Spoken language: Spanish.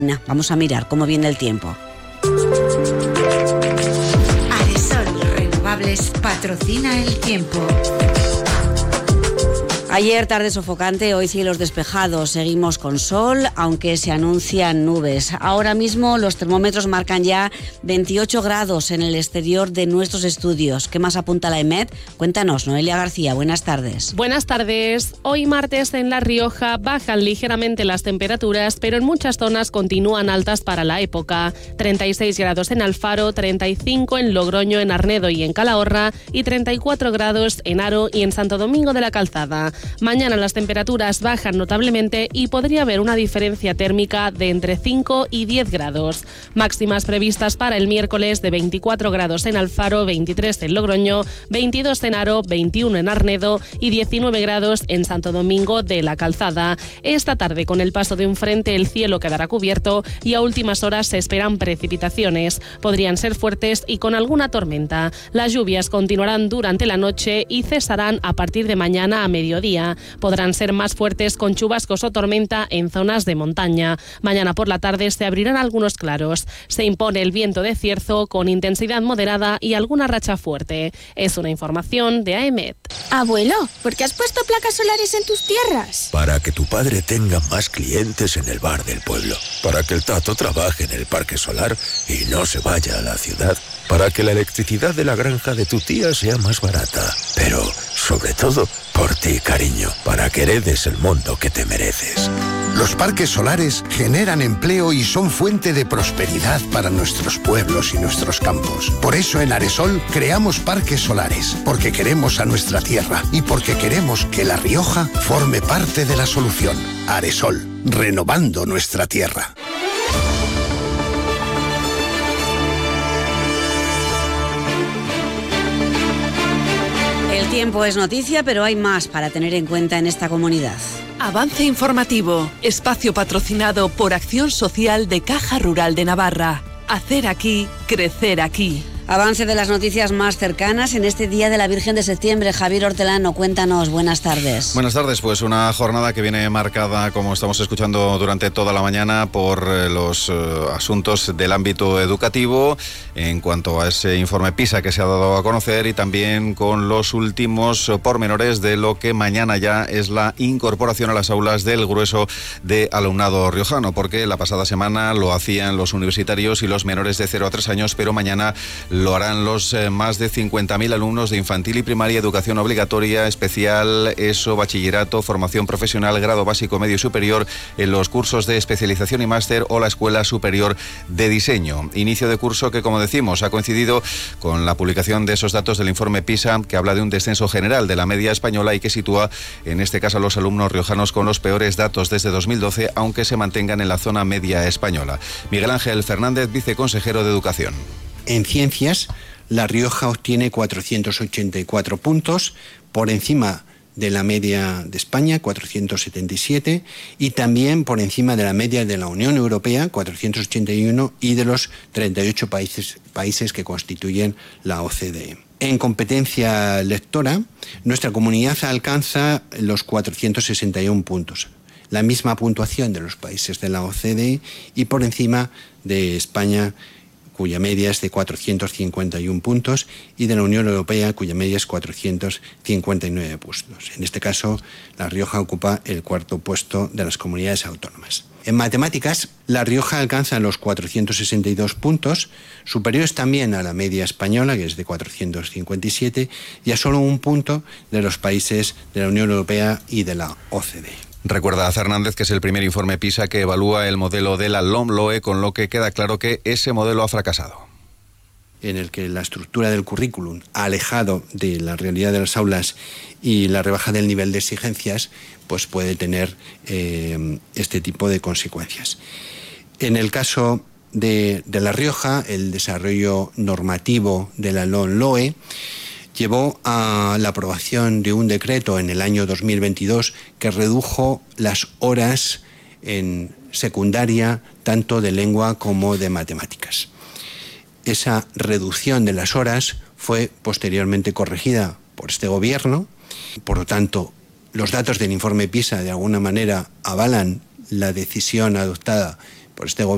Vamos a mirar cómo viene el tiempo. Aresol Renovables patrocina el tiempo. Ayer tarde sofocante, hoy cielos despejados, seguimos con sol, aunque se anuncian nubes. Ahora mismo los termómetros marcan ya 28 grados en el exterior de nuestros estudios. ¿Qué más apunta la EMET? Cuéntanos, Noelia García, buenas tardes. Buenas tardes. Hoy martes en La Rioja bajan ligeramente las temperaturas, pero en muchas zonas continúan altas para la época. 36 grados en Alfaro, 35 en Logroño, en Arnedo y en Calahorra y 34 grados en Haro y en Santo Domingo de la Calzada. Mañana las temperaturas bajan notablemente y podría haber una diferencia térmica de entre 5 y 10 grados. Máximas previstas para el miércoles de 24 grados en Alfaro, 23 en Logroño, 22 en Haro, 21 en Arnedo y 19 grados en Santo Domingo de la Calzada. Esta tarde, con el paso de un frente, el cielo quedará cubierto y a últimas horas se esperan precipitaciones. Podrían ser fuertes y con alguna tormenta. Las lluvias continuarán durante la noche y cesarán a partir de mañana a mediodía. Podrán ser más fuertes con chubascos o tormenta en zonas de montaña. Mañana por la tarde se abrirán algunos claros. Se impone el viento de cierzo con intensidad moderada y alguna racha fuerte. Es una información de AEMET. Abuelo, ¿por qué has puesto placas solares en tus tierras? Para que tu padre tenga más clientes en el bar del pueblo. Para que el Tato trabaje en el parque solar y no se vaya a la ciudad. Para que la electricidad de la granja de tu tía sea más barata. Pero, sobre todo, por ti, cariño, para que heredes el mundo que te mereces. Los parques solares generan empleo y son fuente de prosperidad para nuestros pueblos y nuestros campos. Por eso en Aresol creamos parques solares, porque queremos a nuestra tierra y porque queremos que La Rioja forme parte de la solución. Aresol, renovando nuestra tierra. El tiempo es noticia, pero hay más para tener en cuenta en esta comunidad. Avance informativo, espacio patrocinado por Acción Social de Caja Rural de Navarra. Hacer aquí, crecer aquí. Avance de las noticias más cercanas en este Día de la Virgen de Septiembre. Javier Hortelano, cuéntanos, buenas tardes. Buenas tardes, pues una jornada que viene marcada, como estamos escuchando durante toda la mañana, por los asuntos del ámbito educativo, en cuanto a ese informe PISA que se ha dado a conocer y también con los últimos pormenores de lo que mañana ya es la incorporación a las aulas del grueso de alumnado riojano, porque la pasada semana lo hacían los universitarios y los menores de 0 a 3 años, pero mañana lo harán los más de 50.000 alumnos de infantil y primaria, educación obligatoria, especial, ESO, bachillerato, formación profesional, grado básico, medio y superior, en los cursos de especialización y máster o la Escuela Superior de Diseño. Inicio de curso que, como decimos, ha coincidido con la publicación de esos datos del informe PISA, que habla de un descenso general de la media española y que sitúa, en este caso, a los alumnos riojanos con los peores datos desde 2012, aunque se mantengan en la zona media española. Miguel Ángel Fernández, viceconsejero de Educación. En ciencias, La Rioja obtiene 484 puntos, por encima de la media de España, 477, y también por encima de la media de la Unión Europea, 481, y de los 38 países que constituyen la OCDE. En competencia lectora, nuestra comunidad alcanza los 461 puntos, la misma puntuación de los países de la OCDE y por encima de España, cuya media es de 451 puntos, y de la Unión Europea, cuya media es 459 puntos. En este caso, La Rioja ocupa el cuarto puesto de las comunidades autónomas. En matemáticas, La Rioja alcanza los 462 puntos, superiores también a la media española, que es de 457, y a solo un punto de los países de la Unión Europea y de la OCDE. Recuerda a Fernández que es el primer informe PISA que evalúa el modelo de la LOMLOE, con lo que queda claro que ese modelo ha fracasado. En el que la estructura del currículum ha alejado de la realidad de las aulas y la rebaja del nivel de exigencias, pues puede tener este tipo de consecuencias. En el caso de La Rioja, el desarrollo normativo de la LOMLOE llevó a la aprobación de un decreto en el año 2022 que redujo las horas en secundaria tanto de lengua como de matemáticas. Esa reducción de las horas fue posteriormente corregida por este gobierno. Por lo tanto, los datos del informe PISA de alguna manera avalan la decisión adoptada por este gobierno